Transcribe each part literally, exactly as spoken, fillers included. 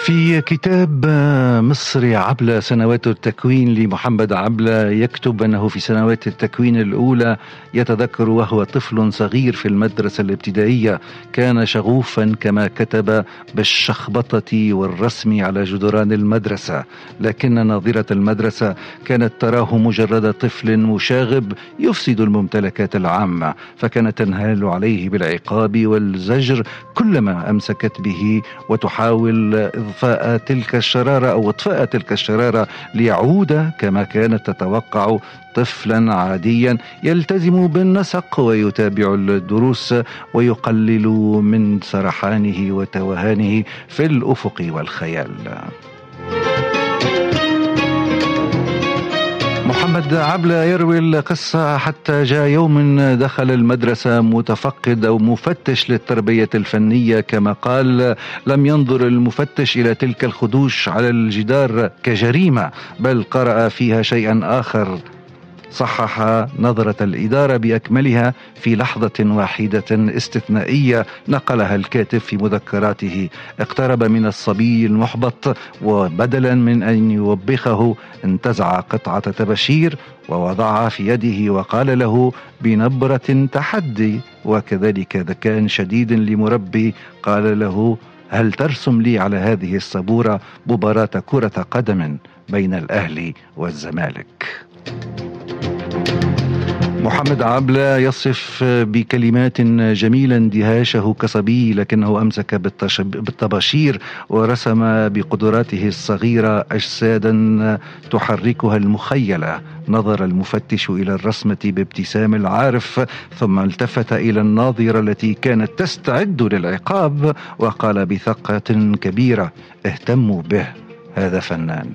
في كتاب مصري عبلة سنوات التكوين لمحمد عبلة يكتب أنه في سنوات التكوين الأولى يتذكر وهو طفل صغير في المدرسة الابتدائية كان شغوفا كما كتب بالشخبطة والرسم على جدران المدرسة، لكن ناظرة المدرسة كانت تراه مجرد طفل مشاغب يفسد الممتلكات العامة، فكانت تنهال عليه بالعقاب والزجر كلما أمسكت به وتحاول إضفاء تلك الشرارة أو إطفاء تلك الشرارة ليعود كما كانت تتوقع طفلا عاديا يلتزم بالنسق ويتابع الدروس ويقلل من سرحانه وتوهانه في الأفق والخيال. محمد عبلة يروي القصة حتى جاء يوم دخل المدرسة متفقد أو مفتش للتربية الفنية كما قال، لم ينظر المفتش إلى تلك الخدوش على الجدار كجريمة، بل قرأ فيها شيئا آخر. صحح نظرة الإدارة بأكملها في لحظة واحدة استثنائية نقلها الكاتب في مذكراته. اقترب من الصبي المحبط وبدلا من أن يوبخه انتزع قطعة طباشير ووضعها في يده وقال له بنبرة تحدي وكذلك ذكاء شديد لمربي قال له: هل ترسم لي على هذه السبورة مباراة كرة قدم بين الأهلي والزمالك؟ محمد عبلة يصف بكلمات جميلة اندهاشه كصبي، لكنه أمسك بالطباشير ورسم بقدراته الصغيرة أجسادا تحركها المخيلة. نظر المفتش إلى الرسمة بابتسام العارف ثم التفت إلى الناظرة التي كانت تستعد للعقاب وقال بثقة كبيرة: اهتموا به، هذا فنان.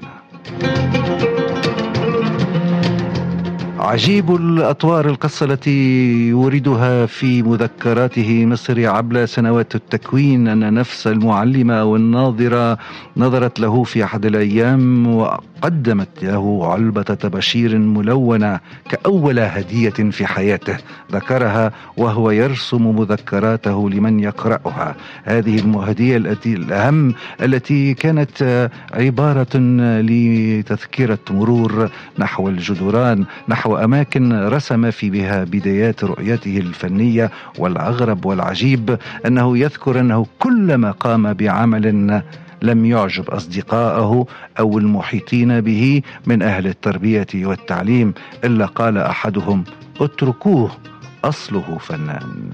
عجيب الأطوار القصة التي يوردها في مذكراته مصري عبلة سنوات التكوين أن نفس المعلمة والناظرة نظرت له في أحد الأيام وقدمت له علبة طباشير ملونة كأول هدية في حياته، ذكرها وهو يرسم مذكراته لمن يقرأها. هذه الهدية التي الأهم التي كانت عبارة لتذكرة مرور نحو الجدران، نحو أماكن رسم في بها بدايات رؤيته الفنية. والأغرب والعجيب أنه يذكر أنه كلما قام بعمل لم يعجب أصدقائه أو المحيطين به من أهل التربية والتعليم إلا قال أحدهم: اتركوه، أصله فنان.